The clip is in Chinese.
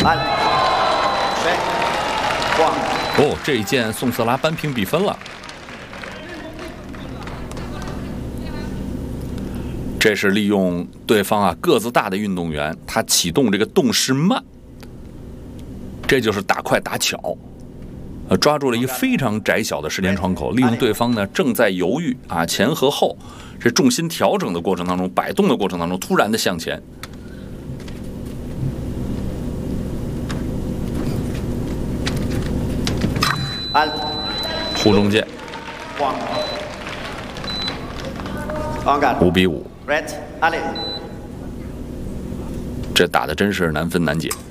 哦，这一剑宋瑟拉扳平比分了。这是利用对方个子大的运动员，他启动这个动势慢，这就是打快打巧。抓住了一个非常窄小的时间窗口，利用对方呢正在犹豫前和后，这重心调整的过程当中，摆动的过程当中，突然的向前。护中剑，5比5，这打的真是难分难解。